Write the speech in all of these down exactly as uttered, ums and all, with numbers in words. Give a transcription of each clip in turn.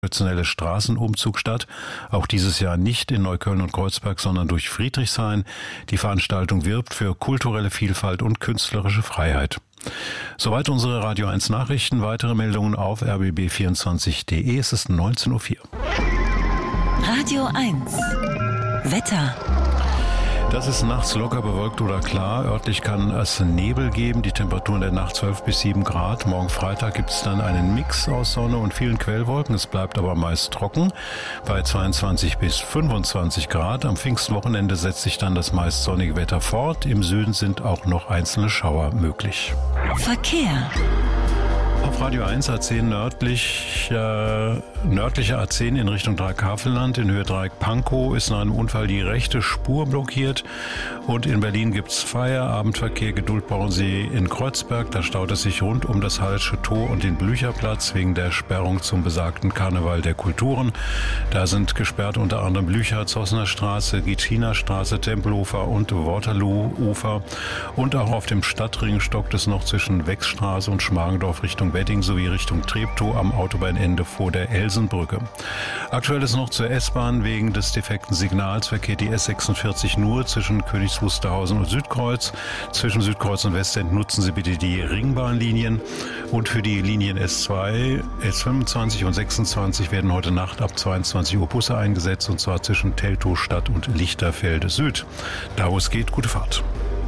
traditionelle Straßenumzug statt. Auch dieses Jahr nicht in Neukölln und Kreuzberg, sondern durch Friedrichshain. Die Veranstaltung wirbt für kulturelle Vielfalt und künstlerische Freiheit. Soweit unsere Radio eins Nachrichten. Weitere Meldungen auf r b b vierundzwanzig punkt d e. Es ist neunzehn Uhr vier. Radio eins. Wetter. Das ist nachts locker bewölkt oder klar. Örtlich kann es Nebel geben. Die Temperatur in der Nacht zwölf bis sieben Grad. Morgen Freitag gibt es dann einen Mix aus Sonne und vielen Quellwolken. Es bleibt aber meist trocken bei zweiundzwanzig bis fünfundzwanzig Grad. Am Pfingstwochenende setzt sich dann das meist sonnige Wetter fort. Im Süden sind auch noch einzelne Schauer möglich. Verkehr. Auf Radio eins A zehn nördlich, äh, nördliche A zehn in Richtung Dreieck-Havelland, in Höhe Dreieck-Pankow ist nach einem Unfall die rechte Spur blockiert. Und in Berlin gibt's Feierabendverkehr. Geduld brauchen Sie in Kreuzberg. Da staut es sich rund um das Hallsche Tor und den Blücherplatz wegen der Sperrung zum besagten Karneval der Kulturen. Da sind gesperrt unter anderem Blücher, Zossener Straße, Gitschiner Straße, Tempelhofer und Waterloo-Ufer. Und auch auf dem Stadtring stockt es noch zwischen Wechsstraße und Schmargendorf Richtung Wedding sowie Richtung Treptow am Autobahnende vor der Elsenbrücke. Aktuell ist noch zur S-Bahn wegen des defekten Signals verkehrt die S sechsundvierzig nur zwischen Königs Wusterhausen und Südkreuz. Zwischen Südkreuz und Westend nutzen Sie bitte die Ringbahnlinien. Und für die Linien S zwei, S fünfundzwanzig und sechsundzwanzig werden heute Nacht ab zweiundzwanzig Uhr Busse eingesetzt, und zwar zwischen Teltow Stadt und Lichterfelde Süd. Da wo es geht, gute Fahrt.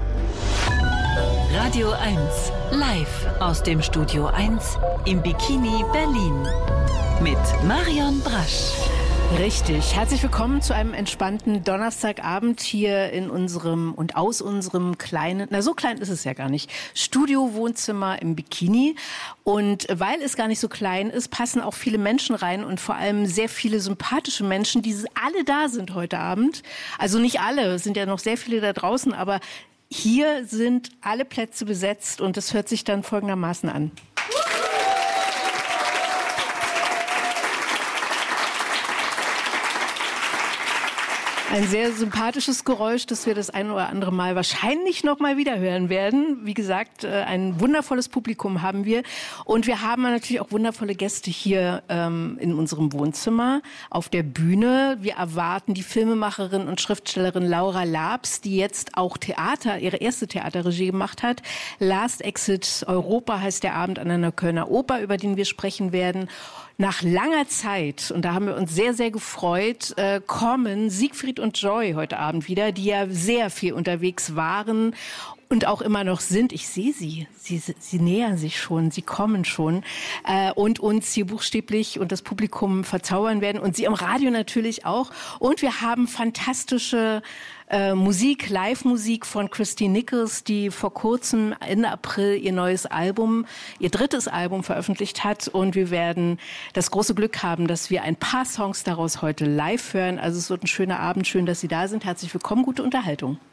Radio eins, live aus dem Studio eins im Bikini Berlin mit Marion Brasch. Richtig. Herzlich willkommen zu einem entspannten Donnerstagabend hier in unserem und aus unserem kleinen, na so klein ist es ja gar nicht, Studio-Wohnzimmer im Bikini. Und weil es gar nicht so klein ist, passen auch viele Menschen rein und vor allem sehr viele sympathische Menschen, die alle da sind heute Abend. Also nicht alle, es sind ja noch sehr viele da draußen, aber hier sind alle Plätze besetzt und das hört sich dann folgendermaßen an. Ein sehr sympathisches Geräusch, das wir das ein oder andere Mal wahrscheinlich noch mal wieder hören werden. Wie gesagt, ein wundervolles Publikum haben wir. Und wir haben natürlich auch wundervolle Gäste hier ähm, in unserem Wohnzimmer auf der Bühne. Wir erwarten die Filmemacherin und Schriftstellerin Laura Labs, die jetzt auch Theater, ihre erste Theaterregie gemacht hat. Last Exit Europa heißt der Abend an der Neuköllner Oper, über den wir sprechen werden. Nach langer Zeit, und da haben wir uns sehr, sehr gefreut, äh, kommen Siegfried und Joy heute Abend wieder, die ja sehr viel unterwegs waren und auch immer noch sind. Ich sehe sie. Sie, sie nähern sich schon, sie kommen schon äh, und uns hier buchstäblich und das Publikum verzaubern werden und sie am Radio natürlich auch. Und wir haben fantastische Äh, Musik, Live-Musik von Christine Nichols, die vor kurzem Ende April ihr neues Album, ihr drittes Album veröffentlicht hat. Und wir werden das große Glück haben, dass wir ein paar Songs daraus heute live hören. Also es wird ein schöner Abend. Schön, dass Sie da sind. Herzlich willkommen, gute Unterhaltung.